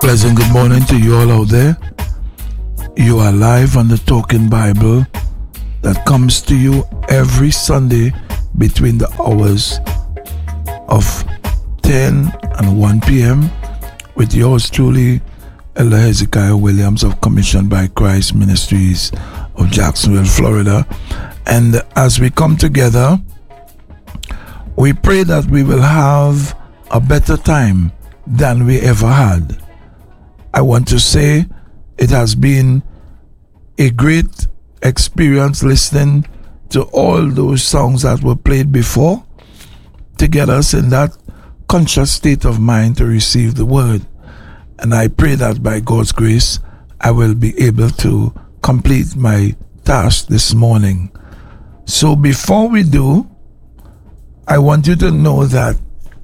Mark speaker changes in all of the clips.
Speaker 1: Pleasant good morning to you all out there. You are live on the Talking Bible that comes to you every Sunday between the hours of 10 and 1 p.m. with yours truly, Elder Hezekiah Williams of Commissioned by Christ Ministries of Jacksonville, Florida. And as we come together, we pray that we will have a better time than we ever had. I want to say it has been a great experience listening to all those songs that were played before to get us in that conscious state of mind to receive the word. And I pray that by God's grace, I will be able to complete my task this morning. So before we do, I want you to know that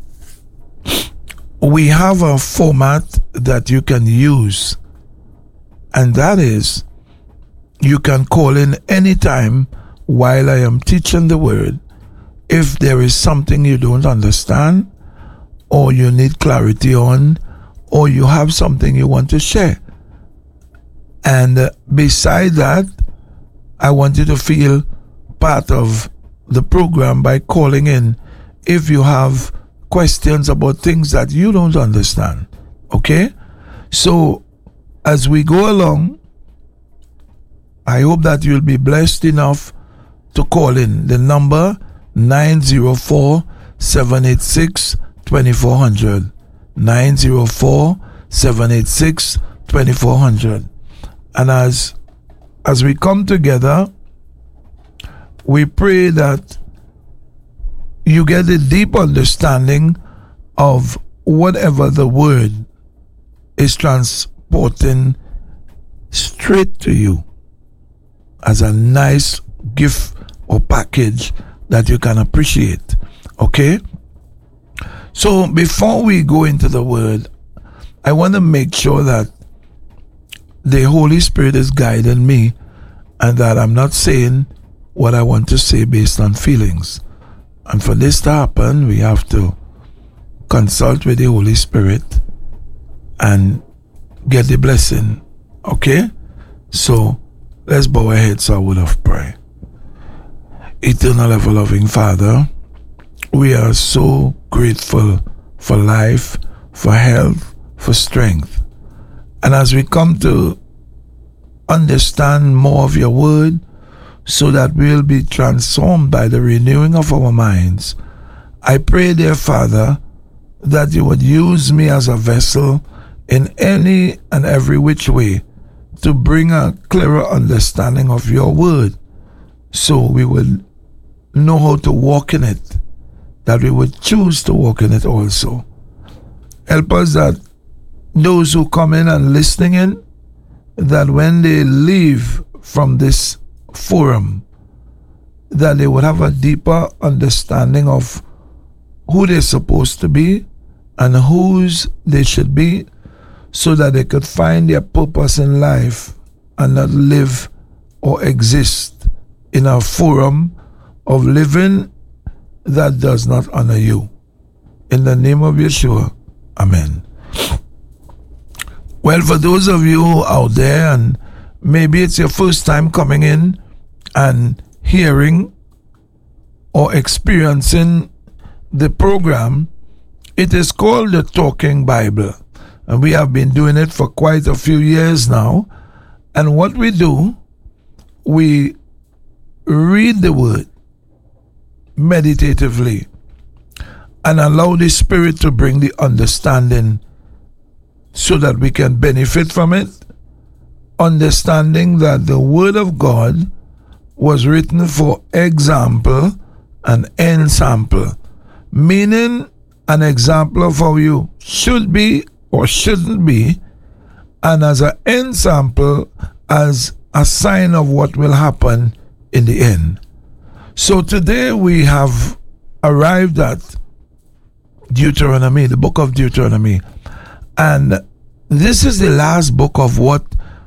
Speaker 1: we have a format that you can use, and that is you can call in anytime while I am teaching the word if there is something you don't understand or you need clarity on or you have something you want to share. And beside that, I want you to feel part of the program by calling in if you have questions about things that you don't understand. Okay? So, as we go along, I hope that you'll be blessed enough to call in. The number 904-786-2400. 904-786-2400. And as we come together, we pray that you get a deep understanding of whatever the word is transporting straight to you as a nice gift or package that you can appreciate. Okay? So before we go into the word, I want to make sure that the Holy Spirit is guiding me and that I'm not saying what I want to say based on feelings. And for this to happen, we have to consult with the Holy Spirit and get the blessing. Okay? So, let's bow our heads to a word of prayer. Eternal ever-loving Father, we are so grateful for life, for health, for strength. And as we come to understand more of your word, so that we'll be transformed by the renewing of our minds, I pray, dear Father, that you would use me as a vessel in any and every which way to bring a clearer understanding of your word, so we would know how to walk in it, that we would choose to walk in it also. Help us that those who come in and listening in, that when they leave from this forum, that they would have a deeper understanding of who they're supposed to be and whose they should be, so that they could find their purpose in life and not live or exist in a forum of living that does not honor you. In the name of Yeshua, Amen. Well, for those of you out there, and maybe it's your first time coming in and hearing or experiencing the program, it is called the Talking Bible. And we have been doing it for quite a few years now. And what we do, we read the word meditatively and allow the Spirit to bring the understanding so that we can benefit from it, understanding that the word of God was written for example and ensample, meaning an example of how you should be or shouldn't be, and as an ensample, as a sign of what will happen in the end. So today we have arrived at Deuteronomy, the book of Deuteronomy, and this is the last book of what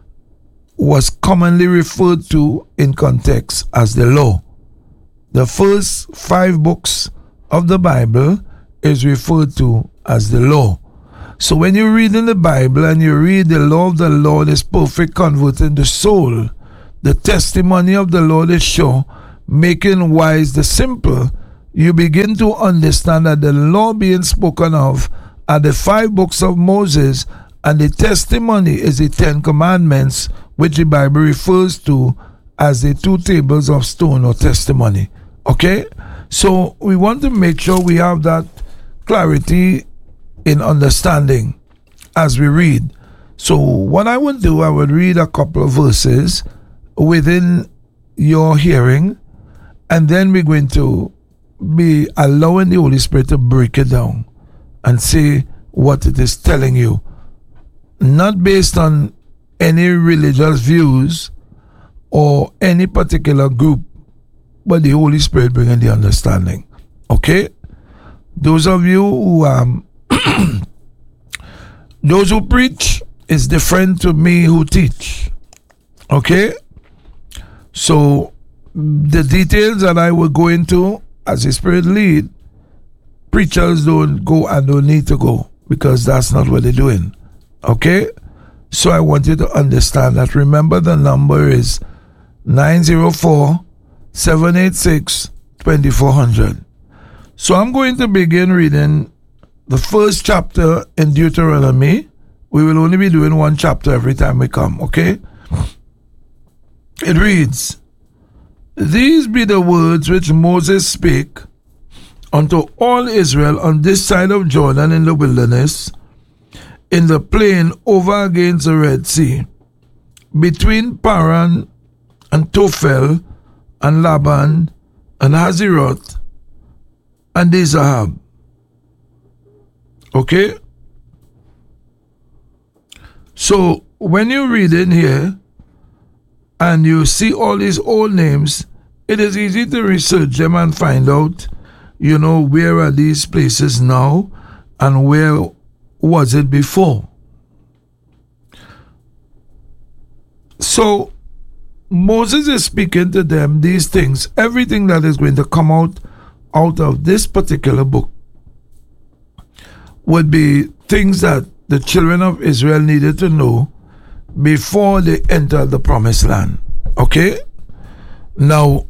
Speaker 1: was commonly referred to in context as the law. The first 5 books of the Bible is referred to as the law. So when you read in the Bible and you read the law of the Lord is perfect, converting the soul, the testimony of the Lord is sure, making wise the simple, you begin to understand that the law being spoken of are the 5 books of Moses, and the testimony is the 10 commandments, which the Bible refers to as the 2 tables of stone or testimony. Okay? So we want to make sure we have that clarity in understanding as we read. So what I would do, I would read a couple of verses within your hearing, and then we're going to be allowing the Holy Spirit to break it down and say what it is telling you, not based on any religious views or any particular group, but the Holy Spirit bringing the understanding. Okay? Those of you who those who preach is different to me who teach. Okay? So the details that I will go into as the Spirit lead, preachers don't go and don't need to go, because that's not what they're doing. Okay? So I want you to understand that. Remember, the number is 904-786-2400. So I'm going to begin reading the first chapter in Deuteronomy. We will only be doing 1 chapter every time we come, okay? It reads, "These be the words which Moses spake unto all Israel on this side of Jordan in the wilderness, in the plain over against the Red Sea, between Paran and Tophel and Laban and Hazeroth and Dizahab." Okay? So when you read in here and you see all these old names, it is easy to research them and find out, where are these places now and where was it before. So Moses is speaking to them these things, everything that is going to come out of this particular book would be things that the children of Israel needed to know before they entered the promised land. Okay? Now,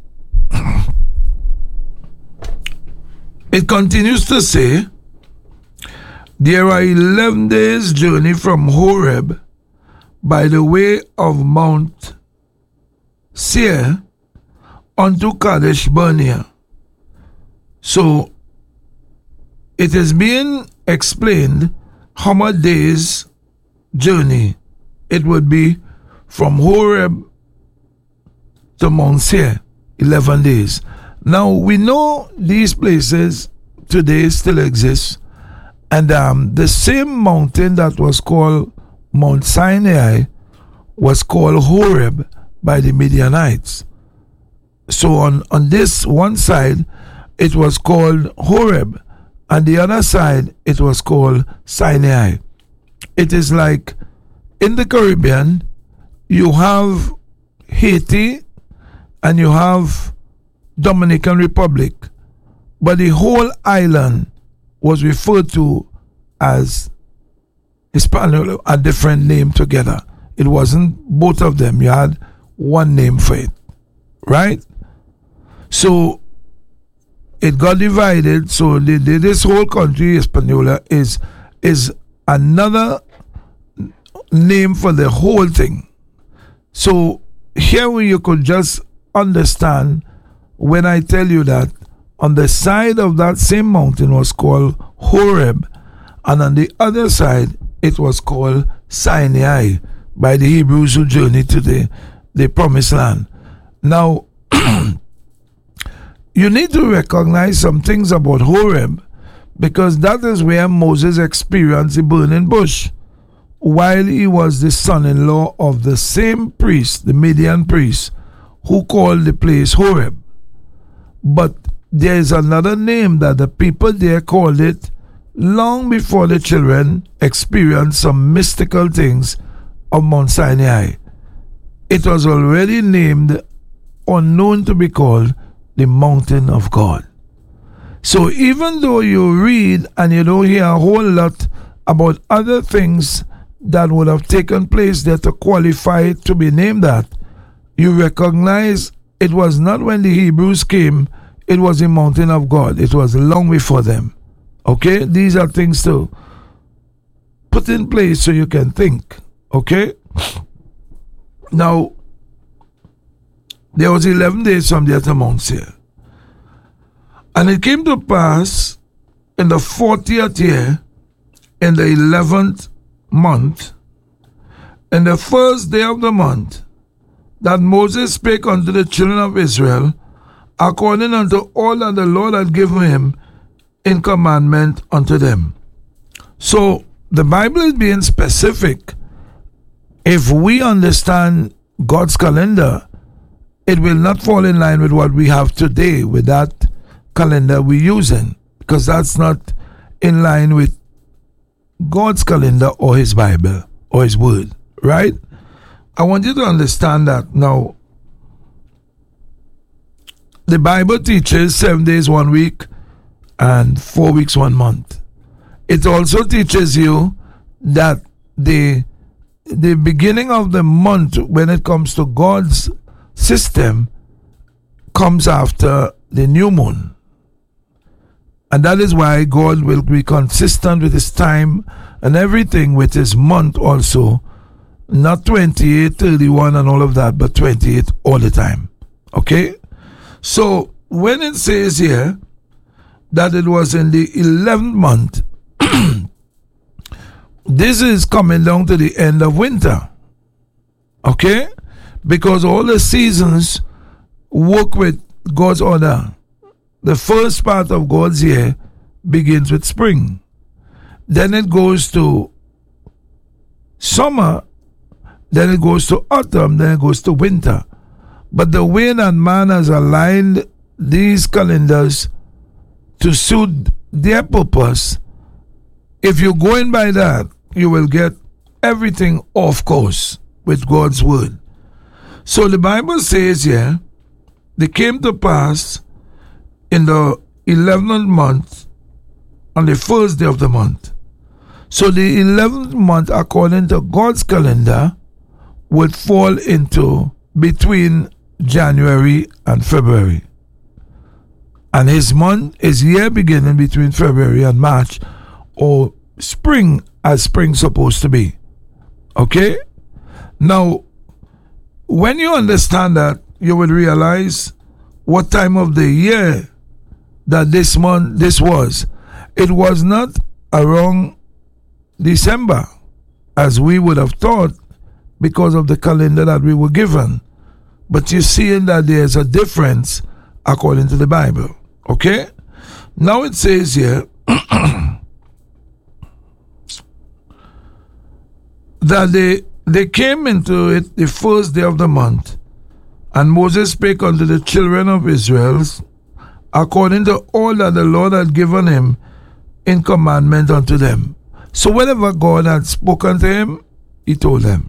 Speaker 1: it continues to say, there are 11 days' journey from Horeb by the way of Mount Seir unto Kadesh Barnea. So, it is being explained how much days' journey it would be from Horeb to Mount Seir, 11 days. Now, we know these places today still exist, and the same mountain that was called Mount Sinai was called Horeb by the Midianites. So on this one side, it was called Horeb, and the other side, it was called Sinai. It is like in the Caribbean, you have Haiti and you have Dominican Republic, but the whole island was referred to as Hispaniola, a different name together. It wasn't both of them. You had one name for it, right? So it got divided. So this whole country, Hispaniola, is another name for the whole thing. So here you could just understand when I tell you that on the side of that same mountain was called Horeb, and on the other side it was called Sinai by the Hebrews who journeyed to the promised land. Now, you need to recognize some things about Horeb, because that is where Moses experienced the burning bush while he was the son-in-law of the same priest, the Midian priest, who called the place Horeb. But there is another name that the people there called it long before the children experienced some mystical things of Mount Sinai. It was already named or known to be called the mountain of God. So even though you read and you don't hear a whole lot about other things that would have taken place there to qualify it to be named that, you recognize it was not when the Hebrews came, it was the mountain of God. It was long before them. Okay? These are things to put in place so you can think. Okay? Now, there was 11 days from there to Mount Seir. And it came to pass in the 40th year, in the 11th month, in the first day of the month, that Moses spake unto the children of Israel, according unto all that the Lord had given him in commandment unto them. So, the Bible is being specific. If we understand God's calendar, it will not fall in line with what we have today, with that calendar we're using, because that's not in line with God's calendar or his Bible or his word, right? I want you to understand that. Now, the Bible teaches 7 days 1 week and 4 weeks 1 month. It also teaches you that the beginning of the month, when it comes to God's system, comes after the new moon. And that is why God will be consistent with his time and everything with his month also. Not 28, 31 and all of that, but 28 all the time. Okay? So, when it says here that it was in the 11th month, this is coming down to the end of winter. Okay? Because all the seasons work with God's order. The first part of God's year begins with spring. Then it goes to summer. Then it goes to autumn. Then it goes to winter. But the way that man has aligned these calendars to suit their purpose, if you're going by that, you will get everything off course with God's word. So the Bible says here, they came to pass in the 11th month, on the first day of the month. So the 11th month, according to God's calendar, would fall into between January and February. And his year beginning between February and March, or spring, as spring's supposed to be. Okay? Now, when you understand that, you will realize what time of the year that this was. It was not around December, as we would have thought, because of the calendar that we were given. But you're seeing that there's a difference according to the Bible. Okay? Now it says here that they came into it the first day of the month, and Moses spake unto the children of Israel according to all that the Lord had given him in commandment unto them. So whenever God had spoken to him, he told them.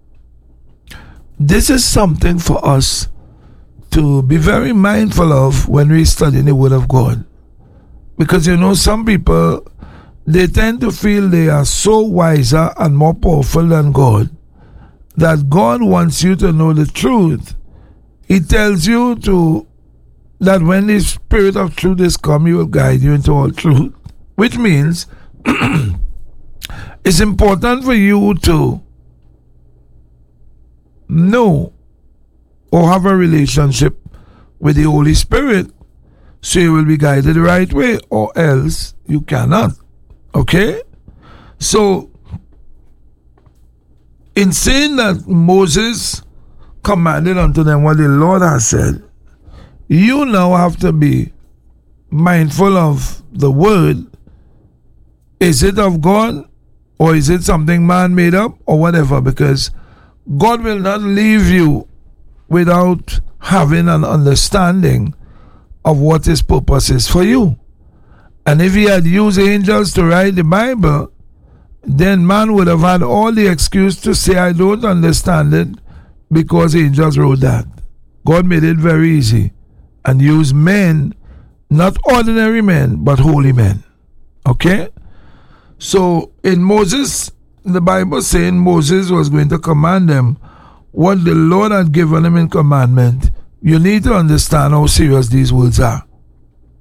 Speaker 1: This is something for us to be very mindful of when we study the Word of God. Because some people, they tend to feel they are so wiser and more powerful than God, that God wants you to know the truth. He tells you that when the Spirit of truth is come, he will guide you into all truth. Which means it's important for you to know or have a relationship with the Holy Spirit, so you will be guided the right way, or else you cannot. Okay? So, in saying that Moses commanded unto them what the Lord has said, you now have to be mindful of the word. Is it of God, or is it something man made up, or whatever? Because God will not leave you without having an understanding of what his purpose is for you. And if he had used angels to write the Bible, then man would have had all the excuse to say, I don't understand it, because angels wrote that. God made it very easy and used men, not ordinary men, but holy men. Okay? So in Moses, the Bible saying Moses was going to command them what the Lord had given him in commandment. You need to understand how serious these words are.